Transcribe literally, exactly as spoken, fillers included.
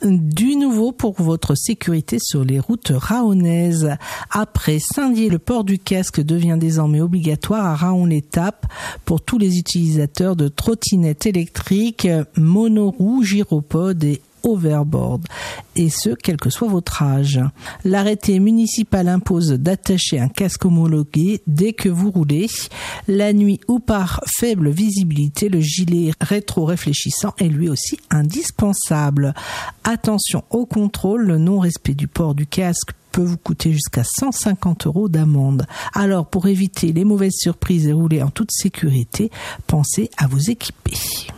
Du nouveau pour votre sécurité sur les routes rahonnaises. Après Saint-Dié, le port du casque devient désormais obligatoire à Rahon-l'Étape pour tous les utilisateurs de trottinettes électriques, monoroues, gyropodes et overboard, et ce, quel que soit votre âge. L'arrêté municipal impose d'attacher un casque homologué dès que vous roulez. La nuit ou par faible visibilité, le gilet rétro-réfléchissant est lui aussi indispensable. Attention au contrôle, le non-respect du port du casque peut vous coûter jusqu'à cent cinquante euros d'amende. Alors, pour éviter les mauvaises surprises et rouler en toute sécurité, pensez à vous équiper.